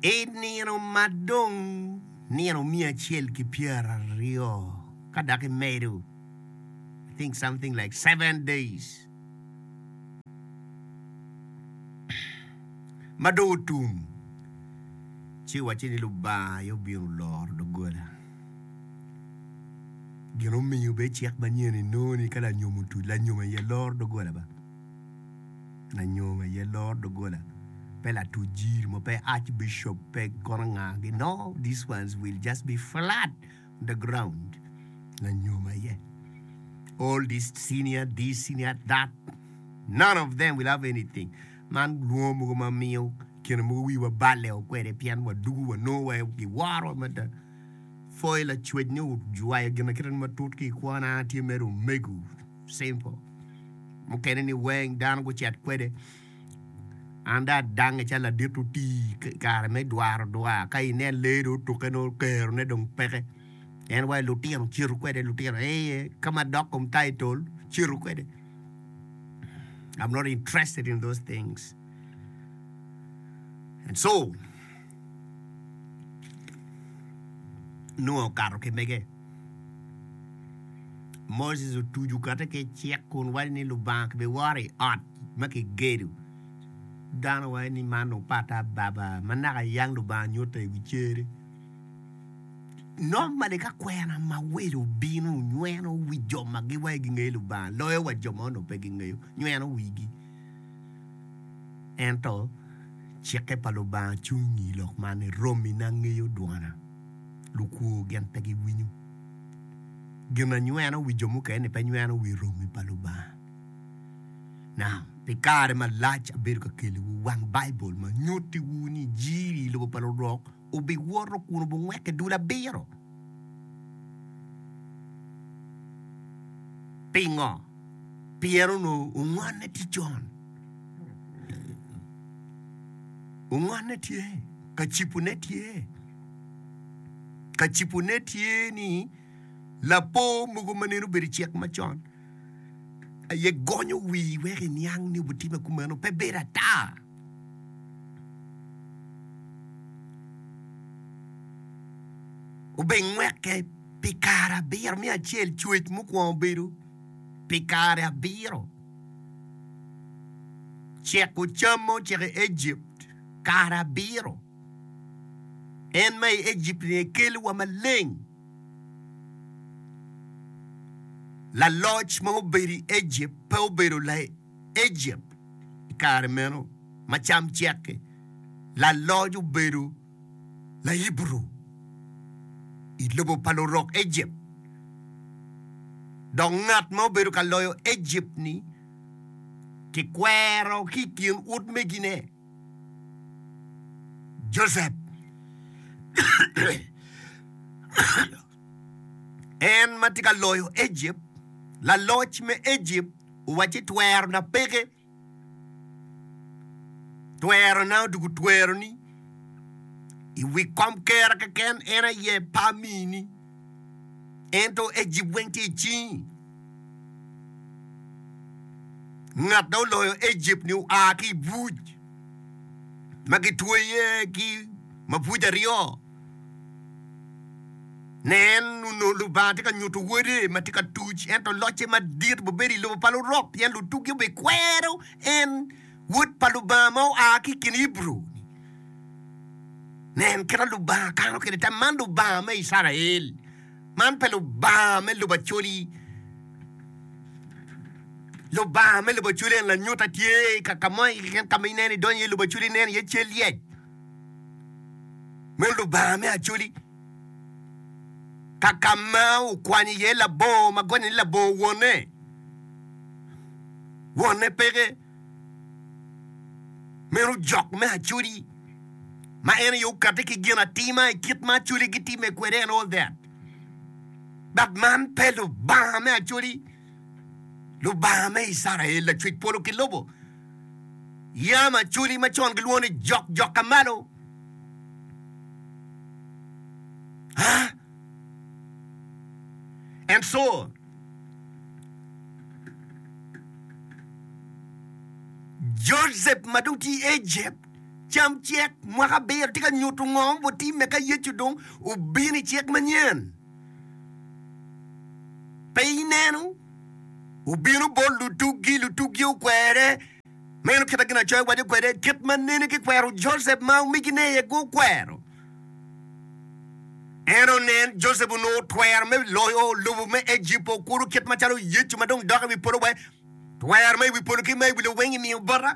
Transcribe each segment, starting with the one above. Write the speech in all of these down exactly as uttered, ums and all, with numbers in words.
E nino madong nino mia chiel ki piera rio. Kadaki meru. I think something like seven days. Madotum. Chiwa chini luba yo biru lor do gola. Gino mi yo be chiak banyeni no ni kala nyomutu la nyoma ye lor do gola ba. La nyoma ye lor do gola. Pe la tujir mo pe archbishop pe koranga. No, these ones will just be flat on the ground. La nyoma ye. All this senior, this senior, that. None of them will have anything. Man, luomo ma mio, kina mo we were bale o kwere pian wa dugu wa no wa ki waro mata. Foil a chwed no juaya gina kiran matut ki kwana ti meru megu. Simple. Mo kene ni weng dan go chat kwede. Anda dang chala ditu ti kare me duaro doa kai ne ledo to keno ker ne dong peke. En wa lutian chiru kwede lutian eh kama dokum title chiru kwede. I'm not interested in those things. And so, no caro que mege. Moses utuju kata ke check kun wali ni lubang be wari art make gedu. Dana wa ni mano pata baba manaka yang lubang nyote wichere. Normally ka kwena mawelo binu nyweno wijo magiwa gingeyo ba loyo wa jomo no pegingeyo nyweno wigi ento cheke paloba chungi lok mane romi na ngeyo duana luku gen pegi winyu gena nyweno wijo muka ene pe nyweno wi romi paloba now pikare ma lach aberka kele wan bible ma nyoti wuni jiri lo palo rock ubi woro kuno bungweke dula biro. Pingo. Piero no umwane ti John. Umwane tie. Kachipune tie. Kachipune tie ni lapo mugumaninu berichiak ma John. Ye gonyo wi weke nyang ni butima kumano pe bera ta. Ubengweke pikara biro mi achel chuech mukwa biro pikara biro cheko chamo chere Egypt kara biro en mai Egypt ne kele wa maleng la lodge mo biri Egypt po biro la Egypt kara meno macham cheke la lodge biro la Hebrew Ilobo palo rock Egypt. Dongat mo beru kaloyo Egypt ni. Ki kwero ki kin ut megine. Joseph. En matika loyo Egypt. La loch me Egypt. Uwachi twero na peke. Twero na dugu twero ni. Iwi kom kera ka ken ena ye pamini. Ento Egypt wenti chi. Ngat do loyo Egypt ni a ki buj. Magi tuye ki mabuja rio. Nen no luba tika nyutu wede matika tuch ento loche madir boberi lo palo rock yen lu tuki be kwero en wood palubamo a ki kinibru. Nen kira luba kano kira ta man luba me Israel. Man pe luba me luba choli. Luba me luba choli en la nyota tie kakamoy ken kamineni donye luba choli nen ye chelie. Me luba me a choli. Kakamau kwani ye la bo magwani la bo wone. Wone pege. Me ru jok me a choli. Ma ene yo kate ki gina tima e kit ma chuli giti me kwere and all that. But man pe lo ba me a chuli. Lo ba me isara e la chuit polo ki lobo. Ya ma chuli ma chon gluone jok jok kamano. Huh? And so, Joseph maduti Egypt. cham chek mwaka ber tika nyutu ngong boti meka yechu dong ubini chek manyen pay nenu ubinu bol lutugi lutugi ukwere menu kita gina choy wadi kwere kit manene ki kwero Joseph mau mikine ye go kwero eno nen Joseph no twer me loyo lubu me ejipo kuru kit macharo yechu madong doga vi poro we twer me vi poro ki me vi lo wengi mi bara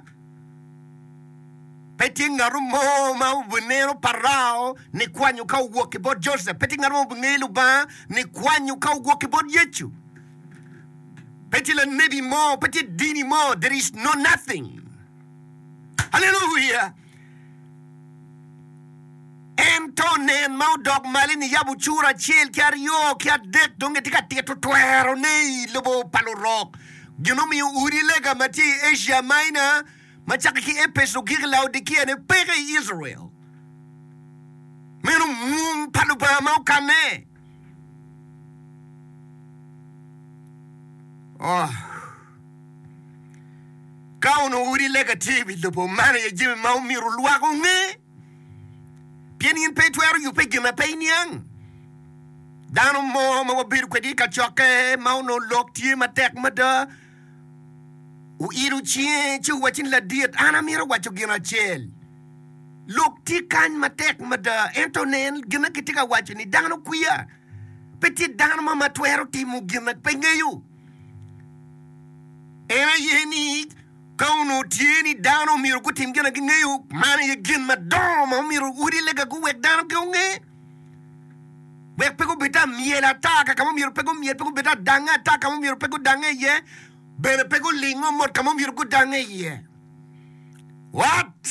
peti ngaru mo mau bunero parao ni kwanyu ka ugo ki bod Joseph peti ngaru mo bungelu ba ni kwanyu ka ugo ki bod yechu peti le nebi mo peti dini mo there is no nothing hallelujah Antonen mau dog malini yabu chura chil kyario kya dek donge tika tieto twero nei lobo palorok gino mi uri lega mati Asia Minor machaki ki epeso giglaw dikia ne pere Israel menu mung paluba mau kane oh kauno uri lega tibi lobo mane ye jimi mau miru luago nge pieni in pay twero you pay gina pay niang dano mo mo biru kwedi ka choke mau no lok tie matek mada u iru chie chu wachin la diet ana mira wacho gina chel lok ti kan matek mada Antonen gina kitika wacho ni dano kuya petit dano mama twero ti mu gina pengeyu ena yeni kauno tieni dano miru ku tim gina gingeyu mane ye gin madoma miru uri lega ku wek dano gonge wek pego beta miela taka kamo miru pego miel pego beta danga taka kamo miru pego dange ye bene pego lingo mot kamo miru ku dange ye what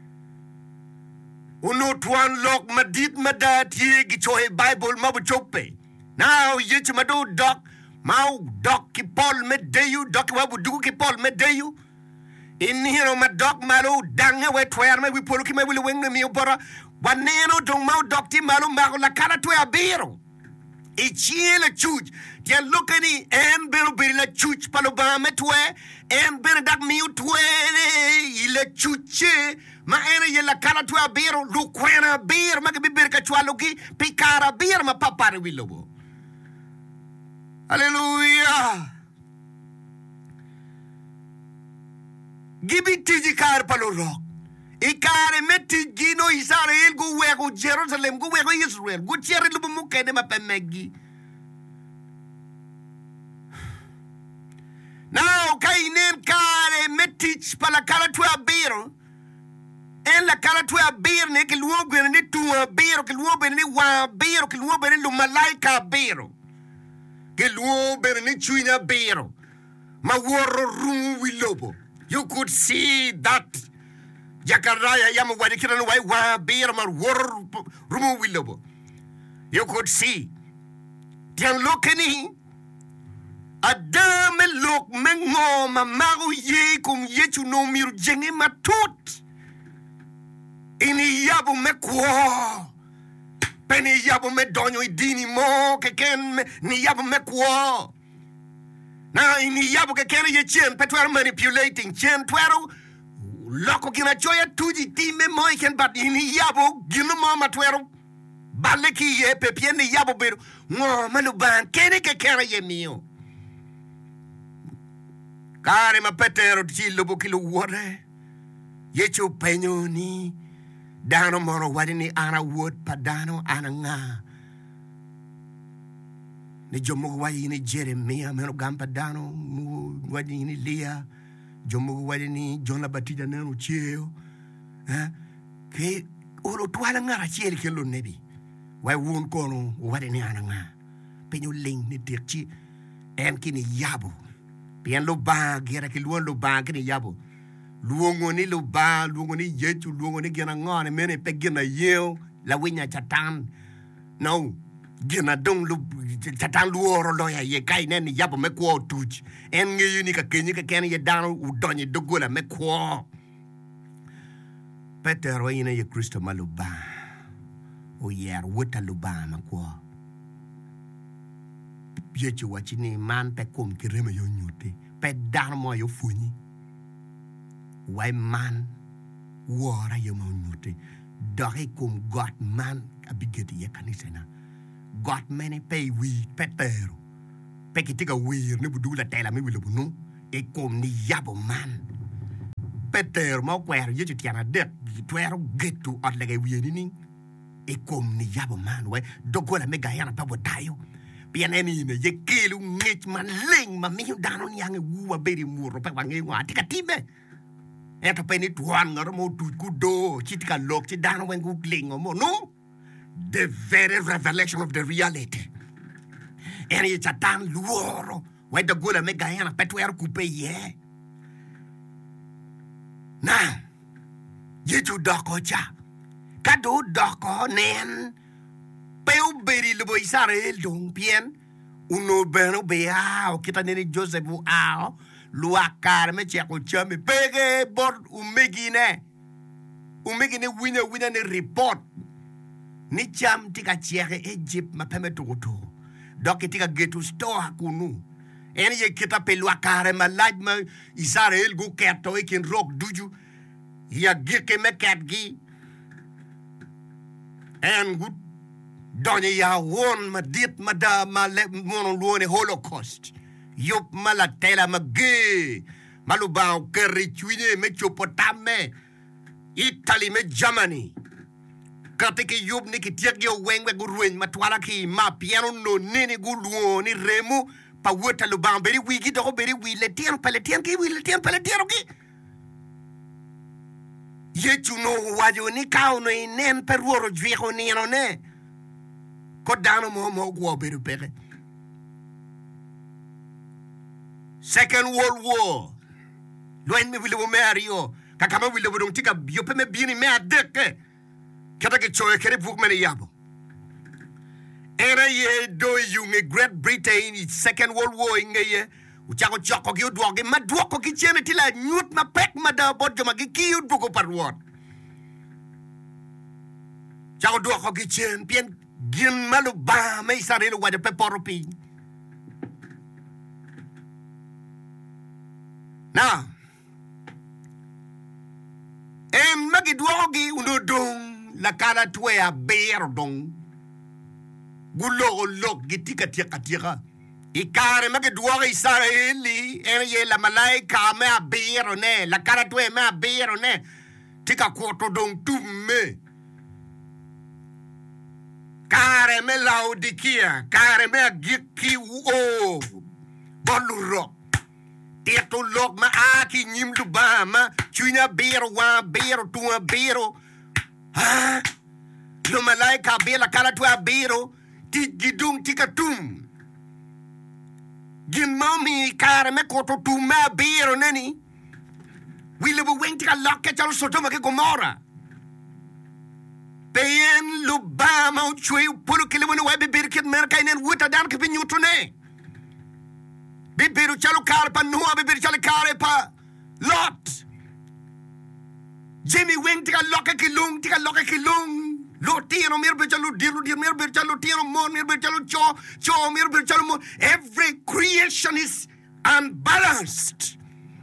uno tuan lok madit mada tie gichohe Bible mabu chope now ye chumado dok mau dok ki pol medeyu dok wabu dugu ki pol medeyu in hero ma dog malo dange we twer me we polo ki me we wing me bora waneno dong mau dog ti malo ma la kala to abiro e chiele chuch dia lokani en bero beri la chuch palo ba me twe en bero dak mi twe ile chuche ma ene ye la kala to abiro lu kwena bir ma ke bir ka chwalo ki pikara bir ma papare wi lobo hallelujah gibi tiji kar palo rock ikare meti gino Israel go wego Jerusalem go wego Israel go chere lubu mukede ma pemegi now kainen kare meti pala kala tu abiro en la kala tu abiro ne ke luo gwen ne tu abiro ke luo ben ne wa abiro ke luo ben lu malaika abiro ke luo ben ne chuina abiro ma woro rum wi lobo. You could see that Jacaraya Yamu Wadikiran Wai Wa Birma War Rumu Willobo. You could see Tian Lokani Adam Lok Mengo Mamaru Ye Kum Yetu no Mir Jengi Matut Ini Yabu Mekwa Penny Yabu Medonyo Dini Mo Keken Ni Yabu Mekwa. Now in yabu ke kene ye chen petwaro manipulating chen twaro loko kina choya tuji time mo iken but in yabu gino mama twaro baleki ye pe piende yabu beru ngo maluban kene ke kene ye mio kare ma petero ti lobo kilo wore ye chu penyo ni dano moro wadini ana wood padano ana nga ni jomo wadi ni Jeremia meno gampa dano mu wadi ni Lia jomo wadi ni John la Batida nenu cheo eh ke oro twala ngara chiel ke lo nebi wai won kono wadi ni ananga penyo ling ni dirchi en kini yabo bien lo ba gera ke lo lo ba kini yabo luongo ni lo ba luongo ni yetu luongo ni gena ngane mene pe gena yeo la winya chatan no gena dong lu chatan luoro lo ya ye kai nen yabo me ko tuch en ngi ni ka kenyi ka ken ye dano u donye dogola me ko Petero ina ye Kristo maluba o yer wuta luba ma ko ye chi wachini man pe kom kireme yo nyote pe dano mo yo funi why man wara ye mo nyote dare kum God man abigeti ye kanisena God man pay we petero pekitika we ne budula tela me wile bunu e kom ni yabo man peter mo kwer ye tiana de twero getu odlege we ni e kom ni yabo man we dogola me gayana pa bodayo bien eni ne ye kelu ngich man ling ma mi dano nyange wuwa beri muro pa wange wa tika tibe eta peni tuan ngaro mo tu kudo chitika lok chi dano wengu ling mo no the very revelation of the reality eni ye chatan luoro we dogola me gayana pa twero kupe ye na ye tu doko cha kado doko nen peu beri lebo Israel dong pien uno beno bea o kita nene Joseph a lua karme che ko chame pege bor umegine umegine wina wina ne report ni cham tika chiere Egypt ma peme toto donc tika getu store kunu eni ye kita pe lua karme laj ma Israel go keto e kin rock duju ya gike me katgi en good Donye ya won ma dit ma da ma le mono luone holocaust yop ma la tela ma ge maluba o kerri chuine me chopotame Italy me Germany kate ke yop ne ki tiek yo wengwe gu ruin ma twala ki ma piano no nene gu luone remu pa wota lu bamberi wigi do beri wi le tien pele tien ki wi le tien pele tien ki ye chuno wajo ni kaw no inen per woro jwego ni no ne ko dano mo mo go beru pere Second World War loin me wile bo mario kakama wile bo tika yo pe me bini me adeke kata ke choe kere buk me yabo era ye do you me Great Britain Second World War ngeye uchako choko ki udwoge ma dwoko ki chene tila nyut ma pek ma da bodjo ma ki ki udwoko parwot chako dwoko ki chen pien gin malu ba me Israel wa de peporopi now em magi dwogi uno dong la kala twe a ber dong gulo lok gitika tika tika ikare magi dwogi Israeli en ye la malaika me a ber ne la kala twe me a ber ne tika koto dong tumme Kare me Laodikia, kare me giki o boluro. Teto lok ma aki nyim lubama, chuina bero wa bero tua bero. Ha? Lo malaika bela kala tua bero, ti gidung tika tum. Gin mami kare me koto tuma bero neni. Wile bu weng tika lok ke chalo sotoma ke Gomora. Payen lubama o chwe pulu kile wene wa bibir kit merka inen wuta dan ke pinyutune. Bibiru chalo kare pa nuha bibir chalo kare pa lot. Jimmy wing tika loke kilung tika loke kilung. Lo tino mir bir chalo diru dir mir bir chalo tino mon mir bir chalo cho cho mir bir chalo mon. Every creation is unbalanced.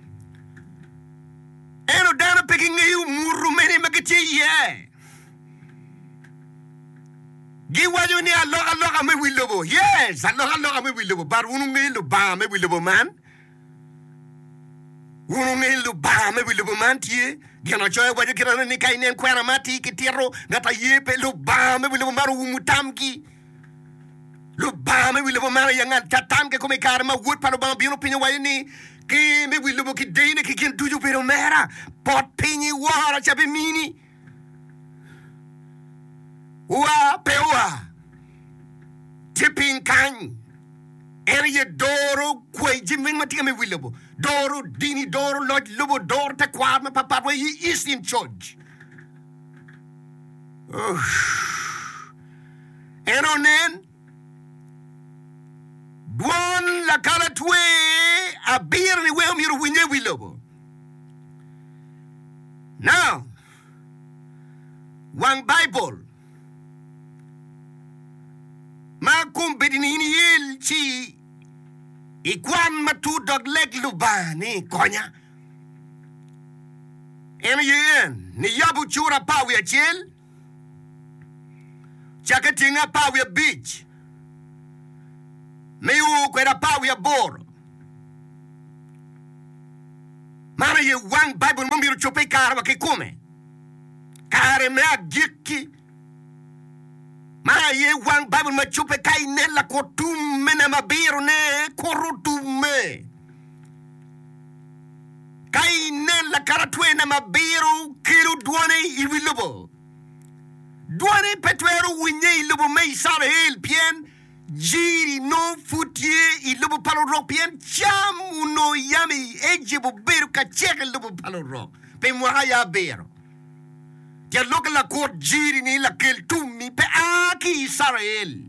Eno dana picking you muru meni magati yeah. Giwayo ni aloha aloha me wilobo. Yes, aloha aloha me wilobo. Bar unungi lo ba me wilobo man. Unungi lo ba me wilobo man tie. Gano choy wajo kirana ni kainen kwera mati kitiro ngata yepe lo ba me wilobo maru umutamki. Lo ba me wilobo maru yang tatamke kome karma wood palo ba bino pinyo wayo ni ki me wilobo ki dene ki kin tuju pero mera pot pinyi wara chabe mini. Wa pewa tipping kan area doro kwe jimwing matika me willow doro dini doro lord lobo doro ta kwad ma papa he is in charge and on then Duan la kala twe a beer ni we miru winye willow now one Bible ma kumbedini ini yel chi ikwan matu dog leg lubani konya En yen, ni yabu chura pawi achil. Chaka tinga pawi beach. Me u kwera pawi aboro. Mara ye wang Bible mumbiru chope karwa ke kume. Kare me agiki. Mara ye wang Bible ma chope kai nella kotume na mabiru ne korutume. Kai nella karatwe na mabiru kiru duane iwilubo. Duane petweru winye ilubo me sare el pien. Jiri no futie ilubo palo rock pien cham uno yami ejibo beru ka cheke ilubo palo rock. Pe mwaya beru. Tia loka la court jiri ni la kel tumi pe aki Israel.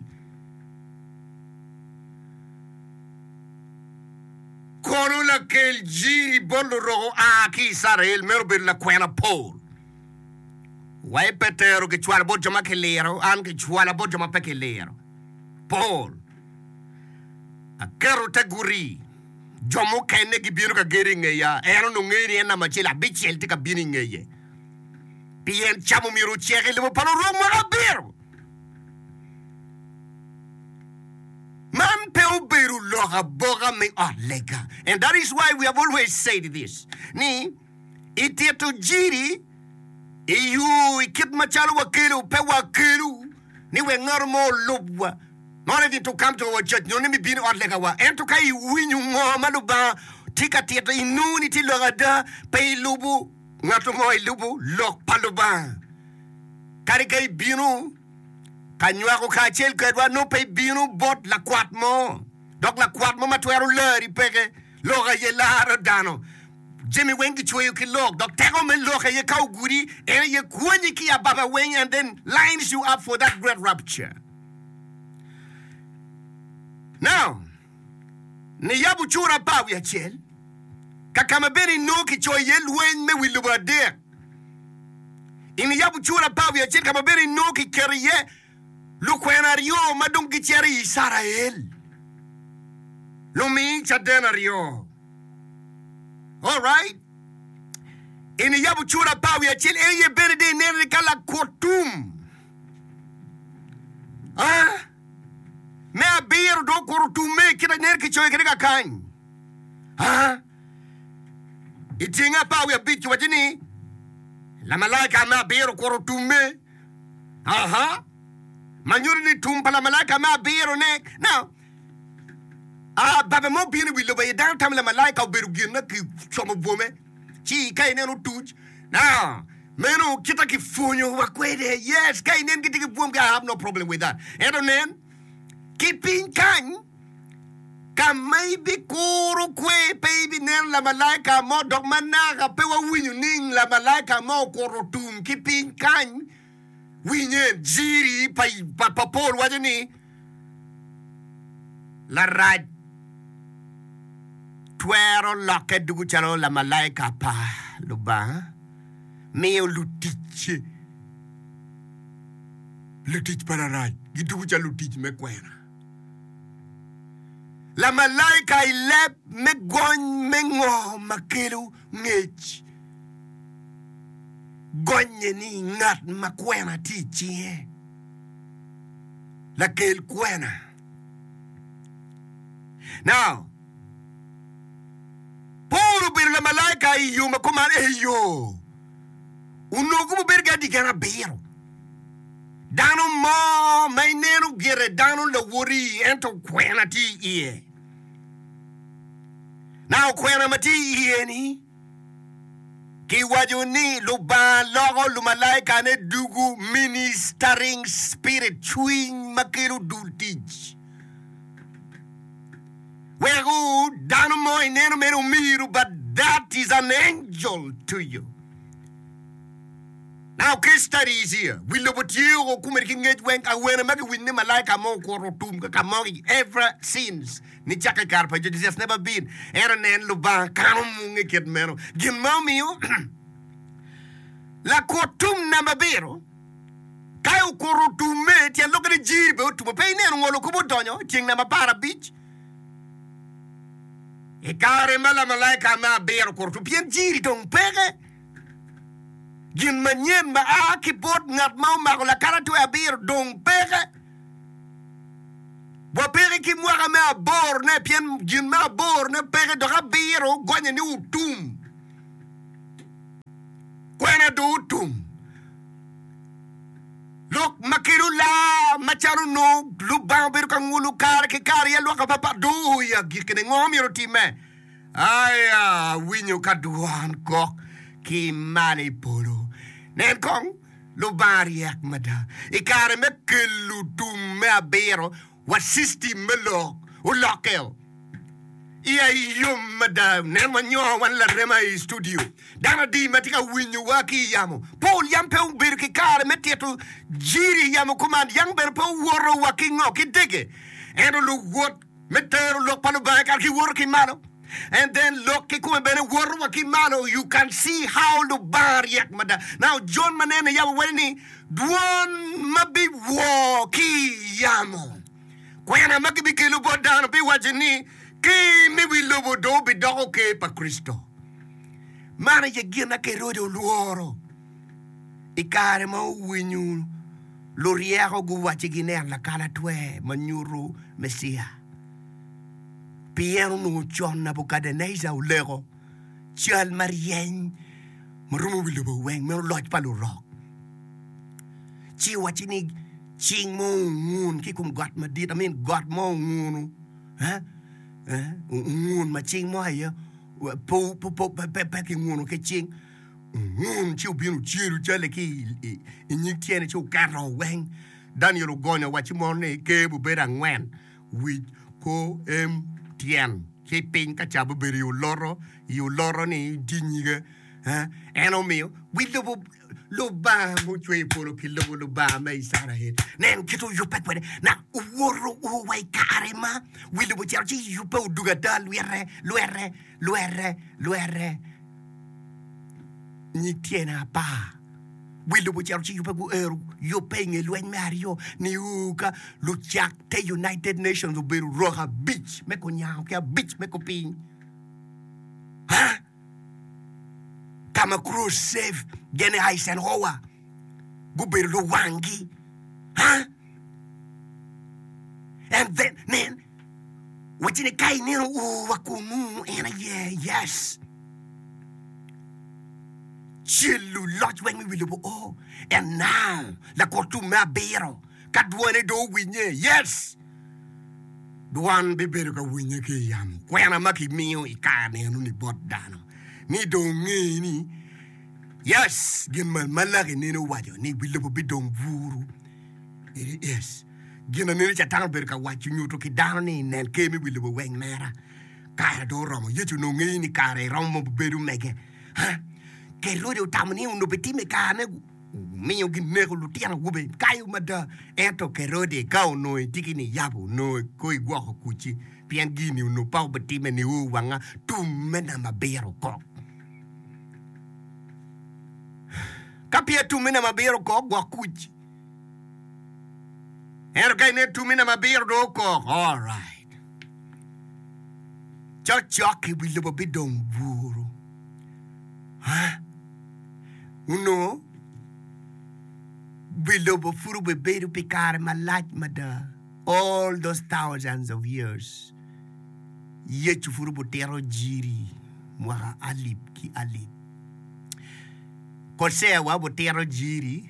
Kono la kel jiri bolo rogo aki Israel mero ber la kwena Paul. Wai petero ke chwala bojo ma ke lero an ke chwala bojo ma pe ke lero. Paul. A kero te guri. Jomo kene ki biro ka geri ngeya. Ero no ngeri ena machila bichel te ka bini ngeye. Pien chamo miru cheke lebo palo romo a biro. Man pe oberu loga boga me alega. And that is why we have always said this. Ni ite to jiri iyu ikit machalo wakilu pe wakilu ni we normo lobwa. Not even to come to our church, no name being on legawa, and to kai win you more maluba, take a theatre in unity logada, pay lubu, not to more lubu, lock paluba. Karikai binu, Kanyuako kachel kedwa no pay binu bot la quatmo. Doc la quatmo matuero lurry pege, loga ye lara dano. Jimmy Wengi chwe you can log, Doc Tego men loga ye cow goody, and ye quaniki ababa wing and then lines you up for that great rapture. Now, ni yabu chura pa we achel. Kakama beri no ki choy yel wen me will over there. In yabu chura pa we achel kama beri no ki keriye lukwenario madung ki cheri Israel. Lumi chadenario. All right. In yabu chura pa we achel eye beri de nere kala kotum. Ah. Me a beer do kuru to make it a nerky choy kind. Huh? Eating up how we beat you at any. Lamalaka ma beer kuru to me. Uh-huh. Manuri tumpa lamalaka ma beer on neck. Now, ah, Baba mo beer will obey downtown lamalaka berugina some of woman. She kain no touch. Now, Meno kitaki funyo wakwede. Yes, kain and getting a boom. I have no problem with that. And then. Keeping kan kamay bi kuro kwe baby nen la malaika mo dog manaka pe wa winyu ning la malaika mo kuro tum keeping kan winyen jiri pa pa pa Paul wajani la rad tuero loke dugu chalo la malaika pa luba meo lutich lutich para rad gitu chalo lutich me kwera. La malaika ilep me gony me ngo makelu ngech. Gonye ni ngat makwena tichie. La kel kwena. Now, poro bir la malaika iyo makuman eyo. Unogu mo bir gadi gana biro. Dano mo may nenu gire dano la wuri ento kwena ti iye. Now kwena mati iye ni. Ki waju ni luba logo lumalaika ne dugu ministering spirit chwing makiru dultij. Wegu dano mo nenu menu miru, but that is an angel to you. Now, case study is here. We look at you, or come and get when I wear a muggy with him like a more corrotum, Kamori, ever since. Nichaka Carpa, it has never been. Aaron and Luba, Karum, get mero. Gimomio La Cortum Namabero. Kyle Corrotum, tia look at the Jibo to a pain and Wolokubotonio, Ting Namapara Beach. E care mala malaika ma bear cortupian giri don pege. Gin manyen ma a ki bot ngat mau ma la kara tu abir dong pege. Bo pege ki mwaka me a bor ne pien gin ma bor ne pege do biro gonye ni utum. Kwena do utum. Lok makiru la macharu no lubang bir kang ulu kar ke kar ya lo ka papa do ya gikene ngom yoro time. Aya winyo kaduan kok ki mani polo. Nen kong lubang riak mada. Ikare me kelu tum me abero wa sisti me lok u lokel. Iya yum mada nen manyo wan la rema studio. Dana di matika winyo waki yamo. Paul yam pe bir ki kare me tetu jiri yamo command yang ber pe woro waki ngo ki dege. Endo lu wot metero lok pano ba kar ki woro ki mano. And then look ki kuma bene woro waki mano. You can see how the bar yak mada. Now John manene yamo weni duon mabi wo ki yamo. Kwena maki bi kilo bodano bi wajini ki mi wi lobo do bi do ke pa Kristo. Mana ye gina ke rodo luoro. Ikare ma winyu lo riego gu wachi giner la kala tue manyuru Mesia. Piero no John Nabucodonosor ulego. Chal marien marumo wi lobo weng me loj palu rock. Chi wachi ni ching mo ngun ki kum got madit I mean got mo ngun. Huh? Eh ngun ma ching mo ya. Po po po pe pe ki ngono ke ching ngun chi ubinu chiru chale ki inyik tiene chi ukaro weng Daniel Ogonya wachi morne ke bu bera ngwen wi ko em tien ke pin ka chabu beri u loro yu loro ni dinyiga ha eno mio wi lobo lo ba mo chwe polo ki lobo lo ba mai sara het nen kitu yu pek wede na woro u wai karema wi lobo charchi yu pe uduga dal luere luere luere luere ni tiena pa wi lobo charchi yu pe gu eru yu pe nge luen mario ni uka lu chak te United Nations u beru roha beach me ko nyao ke beach me ko pin ha Kama cruise safe gene Eisenhower guber lo wangi huh and then man what in kai ni u wakunu and yeah yes chilu lot when we will oh and now la kotu ma bero kadwane do winye yes duan bibero ka winye ke yam kwena maki miyo ikane no ni bodano ni dongi ni yes gin mal malaki ni no wajo ni bilobo bidong buru yes gina ni cha tang ber ka wachu nyuto ki dano ni nen kemi bilobo weng mera ka do romo yetu no ngi ni kare romo beru mege ha ke rodo tamni uno betime ka ne miyo gin ne ko lutiana gube kayu mada eto ke rode ka no tikini yabu no koi gwa ko kuchi pian gini uno pau betime ni u wanga tu mena mabero ko kapia tu mina mabiro ko gwa kuji ero kai ne tu mina mabiro do ko all right chochoki bilobo bidong buru ha uno bilobo furu beberu pikare malaj mada all those thousands of years yechu furu botero jiri mwa alip ki alip Kosea wa botero jiri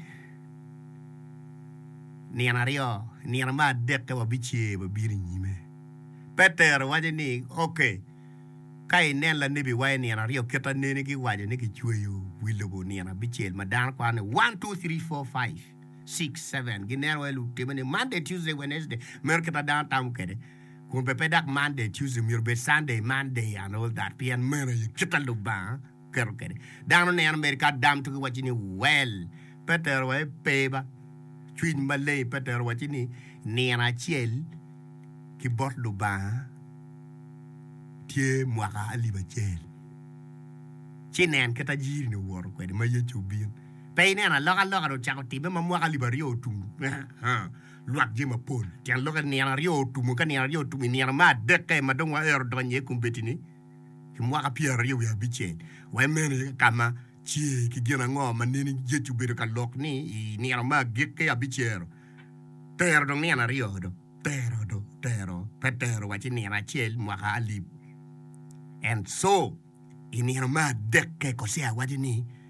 ni anario ni anama deke wa bichi wa biri nyime Peter waje ni okay kai nela nebi wa ni anario keta nene ki waje ni ki chweyo wilobo ni ana bichi madan kwa ne one two three four five six seven ginero elu timene Monday Tuesday Wednesday merketa down tam kede kun pepe dak Monday Tuesday mirbe Sunday Monday and all that pian mera keta luba kero kede down ne America dam to wachini well Peter wa peba twin malay Peter wachini ni ana chiel ki bot luba tie mwaka aliba chel chinen keta jiri ne wor kwede ma yechu bin pe ne na loka loka ro chako tibe ma mwaka liba rio tu ha luak jima pol tian loka ni ana rio tu mo kan ni ana rio tu ni ana ma deke ma dongwa er donye kumbetini ki mwaka pia rio ya biche wa mene kama Ci ki gina ngo manini jetu bedo ka lok ni i niano ma gikke abichero. Tero dong niana rio do. Tero do, tero, petero wachi niana chiel mwaka alip. And so, i niano ma dekke kosea wachi ni